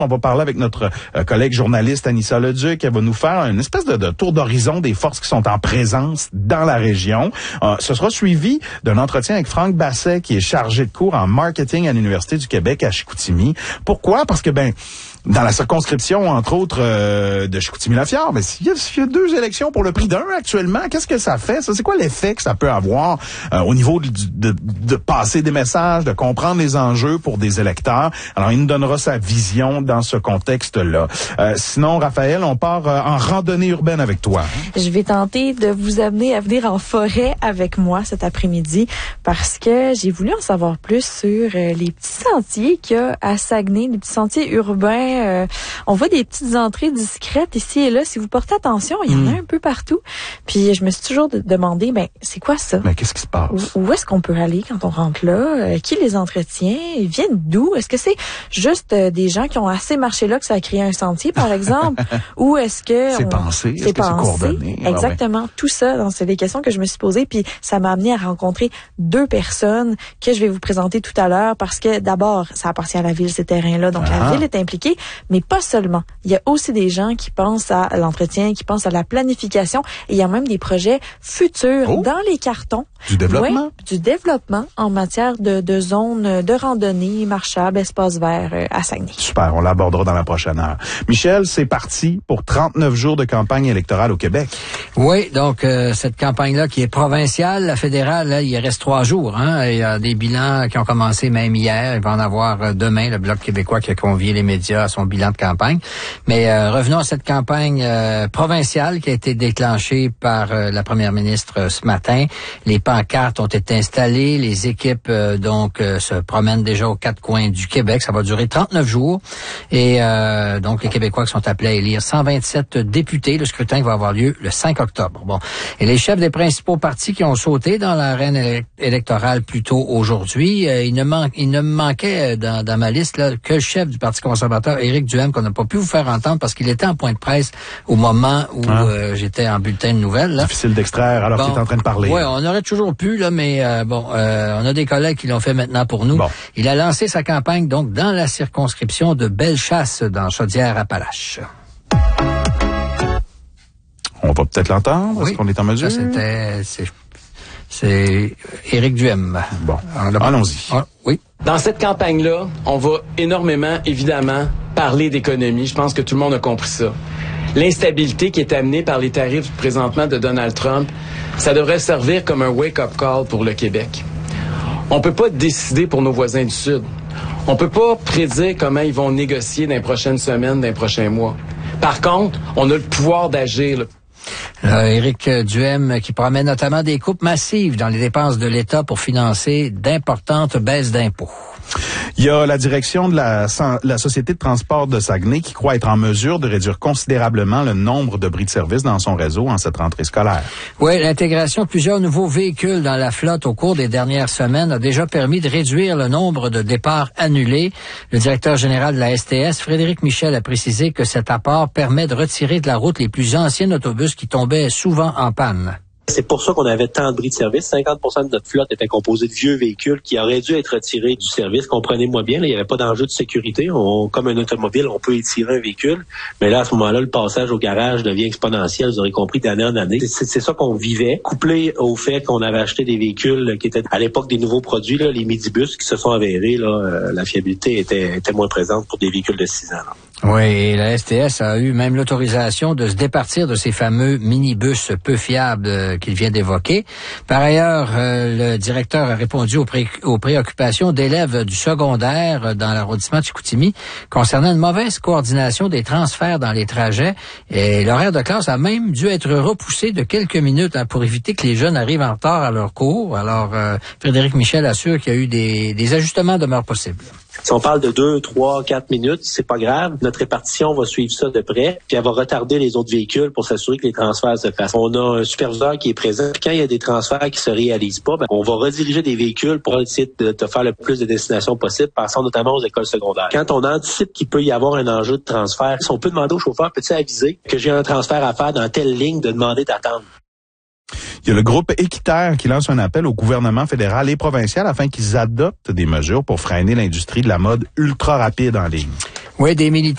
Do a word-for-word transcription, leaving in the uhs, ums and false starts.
On va parler avec notre euh, collègue journaliste Anissa Leduc. Elle va nous faire une espèce de, de tour d'horizon des forces qui sont en présence dans la région. Euh, ce sera suivi d'un entretien avec Franck Basset, qui est chargé de cours en marketing à l'Université du Québec à Chicoutimi. Pourquoi? Parce que, ben, dans la circonscription, entre autres, euh, de Chicoutimi-Lafiard, ben, il y, y a deux élections pour le prix d'un actuellement. Qu'est-ce que ça fait? Ça, c'est quoi l'effet que ça peut avoir euh, au niveau de, de, de passer des messages, de comprendre les enjeux pour des électeurs? Alors, il nous donnera sa vision dans ce contexte-là. Euh, sinon, Raphaël, on part euh, en randonnée urbaine avec toi. Je vais tenter de vous amener à venir en forêt avec moi cet après-midi parce que j'ai voulu en savoir plus sur euh, les petits sentiers qu'il y a à Saguenay, les petits sentiers urbains. Euh, on voit des petites entrées discrètes ici et là. Si vous portez attention, il y en mmh. a un peu partout. Puis je me suis toujours de- demandé, ben c'est quoi ça? Mais qu'est-ce qui se passe? Où, où est-ce qu'on peut aller quand on rentre là? Euh, qui les entretient? Ils viennent d'où? Est-ce que c'est juste euh, des gens qui ont assez marché là que ça a créé un sentier, par exemple? Ou est-ce que... C'est on... pensé? C'est Est-ce que c'est pensé? coordonné? Exactement. Ah ouais. Tout ça, donc, c'est des questions que je me suis posées. Puis ça m'a amené à rencontrer deux personnes que je vais vous présenter tout à l'heure parce que d'abord, ça appartient à la ville, ces terrains-là. Donc Ah. la ville est impliquée, mais pas seulement. Il y a aussi des gens qui pensent à l'entretien, qui pensent à la planification. Et il y a même des projets futurs Oh. dans les cartons. Du développement? Ouais, du développement en matière de, de zones de randonnée, marchable, espace vert euh, à Saguenay. Super, on l'abordera dans la prochaine heure. Michel, c'est parti pour trente-neuf jours de campagne électorale au Québec. Oui, donc euh, cette campagne-là qui est provinciale, la fédérale, là, il reste trois jours. Hein. Il y a des bilans qui ont commencé même hier. Il va en avoir euh, demain, le Bloc québécois qui a convié les médias à son bilan de campagne. Mais euh, revenons à cette campagne euh, provinciale qui a été déclenchée par euh, la première ministre euh, ce matin. Les pancartes ont été installées. Les équipes euh, donc euh, se promènent déjà aux quatre coins du Québec. Ça va durer trente-neuf jours. Et euh, donc les Québécois qui sont appelés à élire cent vingt-sept députés. Le scrutin va avoir lieu le cinq octobre. Bon. Et les chefs des principaux partis qui ont sauté dans l'arène élec- électorale plus tôt aujourd'hui, euh, il ne manque, il ne me manquait dans, dans ma liste là, que le chef du Parti conservateur, Éric Duhem, qu'on n'a pas pu vous faire entendre parce qu'il était en point de presse au moment où Ah. euh, j'étais en bulletin de nouvelles. Là. Difficile d'extraire alors Bon. qu'il est en train de parler. Oui, on aurait toujours pu, là, mais euh, bon, euh, on a des collègues qui l'ont fait maintenant pour nous. Bon. Il a lancé sa campagne donc dans la circonscription de Bellechasse, dans Chaudière-Appalaches. On va peut-être l'entendre. Est-ce Oui. qu'on est en mesure? Ça, c'était, c'est, c'est Éric Duhem. Bon, Alors, là- allons-y. Ah, oui. Dans cette campagne-là, on va énormément, évidemment, parler d'économie. Je pense que tout le monde a compris ça. L'instabilité qui est amenée par les tarifs présentement de Donald Trump, ça devrait servir comme un wake-up call pour le Québec. On peut pas décider pour nos voisins du Sud. On peut pas prédire comment ils vont négocier dans les prochaines semaines, dans les prochains mois. Par contre, on a le pouvoir d'agir, là. Euh, Éric Duhem qui promet notamment des coupes massives dans les dépenses de l'État pour financer d'importantes baisses d'impôts. Il y a la direction de la, la Société de transport de Saguenay qui croit être en mesure de réduire considérablement le nombre de bris de service dans son réseau en cette rentrée scolaire. Oui, l'intégration de plusieurs nouveaux véhicules dans la flotte au cours des dernières semaines a déjà permis de réduire le nombre de départs annulés. Le directeur général de la S T S, Frédéric Michel, a précisé que cet apport permet de retirer de la route les plus anciens autobus qui tombaient souvent en panne. C'est pour ça qu'on avait tant de bris de service. cinquante pour cent de notre flotte était composée de vieux véhicules qui auraient dû être retirés du service. Comprenez-moi bien, là, il n'y avait pas d'enjeu de sécurité. On, comme un automobile, on peut étirer un véhicule. Mais là, à ce moment-là, le passage au garage devient exponentiel. Vous aurez compris d'année en année. C'est, c'est ça qu'on vivait, couplé au fait qu'on avait acheté des véhicules qui étaient à l'époque des nouveaux produits, là, les midibus qui se sont avérés. Là, euh, la fiabilité était, était moins présente pour des véhicules de six ans. Là. Oui, et la S T S a eu même l'autorisation de se départir de ces fameux minibus peu fiables euh, qu'il vient d'évoquer. Par ailleurs, euh, le directeur a répondu aux, pré- aux préoccupations d'élèves du secondaire euh, dans l'arrondissement de Chicoutimi concernant une mauvaise coordination des transferts dans les trajets. Et l'horaire de classe a même dû être repoussé de quelques minutes hein, pour éviter que les jeunes arrivent en retard à leur cours. Alors, euh, Frédéric Michel assure qu'il y a eu des, des ajustements demeurent possibles. Si on parle de deux, trois, quatre minutes, c'est pas grave. Notre répartition va suivre ça de près, puis elle va retarder les autres véhicules pour s'assurer que les transferts se fassent. On a un superviseur qui est présent. Puis quand il y a des transferts qui se réalisent pas, ben, on va rediriger des véhicules pour essayer de, de faire le plus de destinations possible, passant notamment aux écoles secondaires. Quand on anticipe qu'il peut y avoir un enjeu de transfert, si on peut demander au chauffeur, peux-tu aviser que j'ai un transfert à faire dans telle ligne, de demander d'attendre. Il y a le groupe Équiterre qui lance un appel au gouvernement fédéral et provincial afin qu'ils adoptent des mesures pour freiner l'industrie de la mode ultra rapide en ligne. Oui, des militants